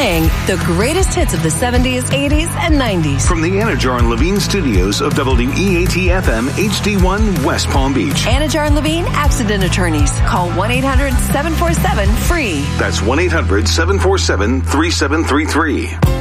playing the greatest hits of the 70s, 80s, and 90s. From the Anajar and Levine studios of WEAT-FM HD1 West Palm Beach. Anajar and Levine Accident Attorneys. Call 1-800-747-FREE. That's 1-800-747-3733.